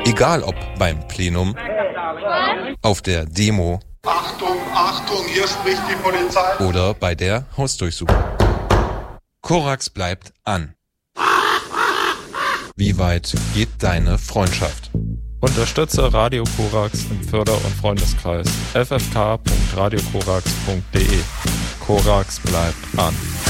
Egal ob beim Plenum, auf der Demo, Achtung, Achtung, hier spricht die Polizei. Oder bei der Hausdurchsuchung. Korax bleibt an. Wie weit geht deine Freundschaft? Unterstütze Radio Korax im Förder- und Freundeskreis ffk.radiokorax.de. Korax bleibt an.